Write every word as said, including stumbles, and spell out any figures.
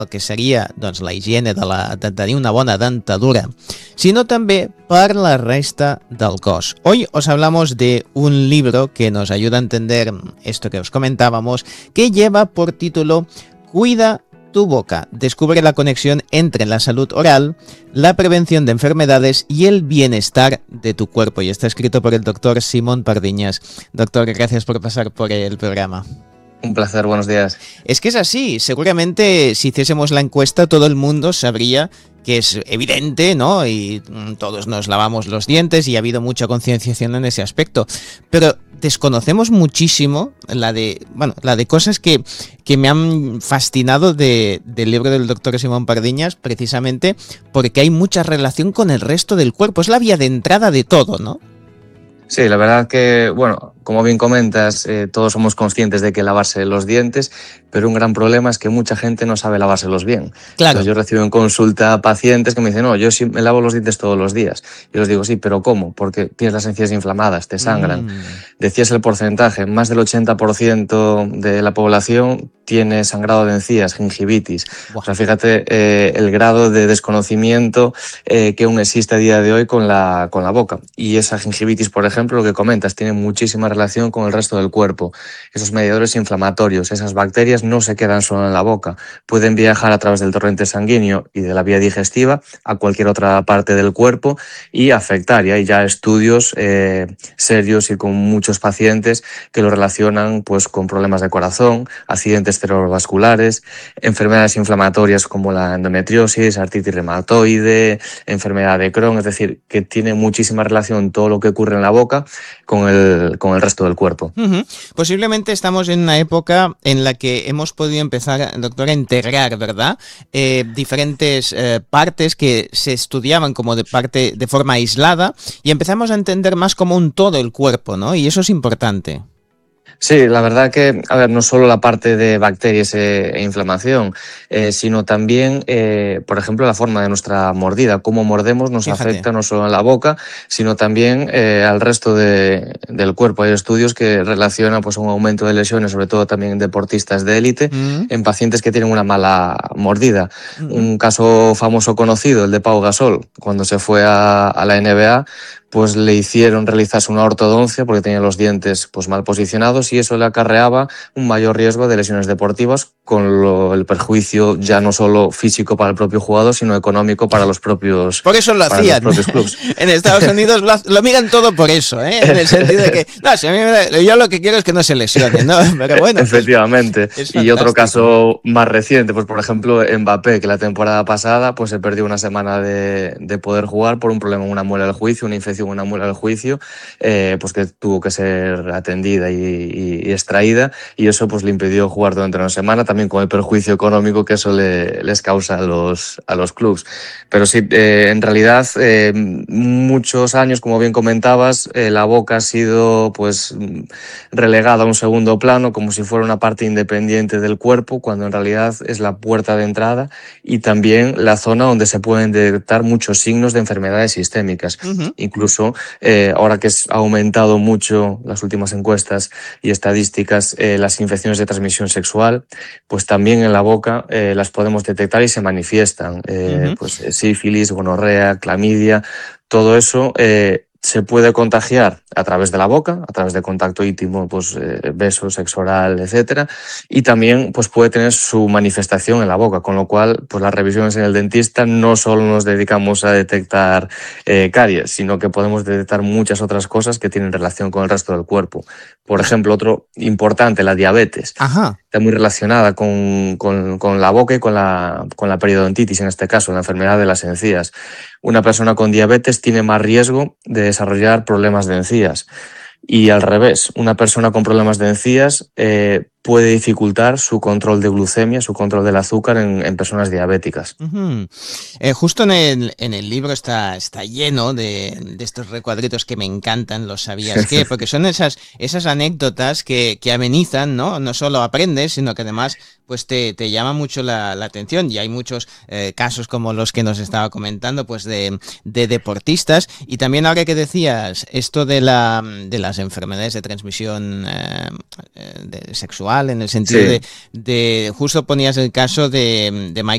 el que seria doncs, la higiene de, la, de tenir una bona dentadura, sino també per la resta del cos. Hoy os hablamos de un libro que nos ayuda a entender esto que os comentábamos, que lleva por título Cuida tu boca. Descubre la conexión entre la salud oral, la prevención de enfermedades y el bienestar de tu cuerpo. Y está escrito por el doctor Simón Pardiñas. Doctor, gracias por pasar por el programa. Un placer, buenos días. Es que es así, seguramente si hiciésemos la encuesta todo el mundo sabría que es evidente, ¿no? Y todos nos lavamos los dientes y ha habido mucha concienciación en ese aspecto, pero desconocemos muchísimo la de, bueno, la de cosas que, que me han fascinado de, del libro del doctor Simón Pardiñas, precisamente porque hay mucha relación con el resto del cuerpo, es la vía de entrada de todo, ¿no? Sí, la verdad que, bueno, como bien comentas, eh, todos somos conscientes de que lavarse los dientes, pero un gran problema es que mucha gente no sabe lavárselos bien. Claro. Entonces yo recibo en consulta pacientes que me dicen, no, yo sí me lavo los dientes todos los días. Y les digo, sí, pero ¿cómo? Porque tienes las encías inflamadas, te sangran. Mm. Decías el porcentaje, más del ochenta por ciento de la población tiene sangrado de encías, gingivitis. Wow. O sea, fíjate eh, el grado de desconocimiento eh, que aún existe a día de hoy con la, con la boca. Y esa gingivitis, por ejemplo, lo que comentas, tiene muchísima relación con el resto del cuerpo. Esos mediadores inflamatorios, esas bacterias no se quedan solo en la boca, pueden viajar a través del torrente sanguíneo y de la vía digestiva a cualquier otra parte del cuerpo y afectar. Y hay ya estudios eh, serios y con muchos pacientes que lo relacionan pues, con problemas de corazón, accidentes cerebrovasculares, enfermedades inflamatorias como la endometriosis, artritis reumatoide, enfermedad de Crohn, es decir, que tiene muchísima relación todo lo que ocurre en la boca con el, con el resto del cuerpo. Uh-huh. Posiblemente estamos en una época en la que hemos podido empezar, doctor, a integrar, ¿verdad? Eh, diferentes eh, partes que se estudiaban como de parte de forma aislada y empezamos a entender más como un todo el cuerpo, ¿no? Y eso es importante. Sí, la verdad que, a ver, no solo la parte de bacterias e, e inflamación, eh, sino también, eh, por ejemplo, la forma de nuestra mordida, cómo mordemos nos Fíjate. afecta no solo en la boca, sino también eh, al resto de, del cuerpo. Hay estudios que relacionan pues, un aumento de lesiones, sobre todo también en deportistas de élite, mm. en pacientes que tienen una mala mordida. Mm. Un caso famoso conocido, el de Pau Gasol, cuando se fue a, a la N B A, pues le hicieron realizarse una ortodoncia porque tenía los dientes pues, mal posicionados y eso le acarreaba un mayor riesgo de lesiones deportivas con lo, el perjuicio ya no solo físico para el propio jugador, sino económico para los propios Por eso lo hacían. Los propios clubs. En Estados Unidos lo, lo miran todo por eso, ¿eh? En el sentido de que, no, si a mí me, yo lo que quiero es que no se lesione, ¿no? Pero bueno. Efectivamente. Pues, y otro caso más reciente, pues por ejemplo, Mbappé, que la temporada pasada pues se perdió una semana de, de poder jugar por un problema en una muela del juicio, una infección en una muela del juicio, eh, pues que tuvo que ser atendida y, y, y extraída, y eso pues le impidió jugar durante una semana, también con el perjuicio económico que eso le, les causa a los, a los clubs. Pero sí, eh, en realidad, eh, muchos años, como bien comentabas, eh, la boca ha sido pues relegada a un segundo plano, como si fuera una parte independiente del cuerpo, cuando en realidad es la puerta de entrada y también la zona donde se pueden detectar muchos signos de enfermedades sistémicas. Uh-huh. Incluso eh, ahora que ha aumentado mucho las últimas encuestas y estadísticas, eh, las infecciones de transmisión sexual, pues también en la boca eh, las podemos detectar y se manifiestan. Eh, uh-huh. Pues sífilis, gonorrea, clamidia, todo eso eh, se puede contagiar a través de la boca, a través de contacto íntimo, pues eh, beso, sexo oral, etcétera, y también pues puede tener su manifestación en la boca, con lo cual pues las revisiones en el dentista no solo nos dedicamos a detectar eh, caries, sino que podemos detectar muchas otras cosas que tienen relación con el resto del cuerpo. Por ejemplo, otro importante, la diabetes. Ajá. Está muy relacionada con, con, con la boca y con la, con la periodontitis, en este caso, la enfermedad de las encías. Una persona con diabetes tiene más riesgo de desarrollar problemas de encías. Y al revés, una persona con problemas de encías eh, puede dificultar su control de glucemia, su control del azúcar en, en personas diabéticas. Uh-huh. Eh, justo en el, en el libro está, está lleno de, de estos recuadritos que me encantan, ¿los sabías qué? Porque son esas, esas anécdotas que, que amenizan, ¿no? No solo aprendes, sino que además pues te, te llama mucho la, la atención, y hay muchos eh, casos como los que nos estaba comentando, pues de, de deportistas. Y también ahora que decías esto de, la, de las enfermedades de transmisión eh, de sexual, en el sentido sí. de, de, justo ponías el caso de, de Michael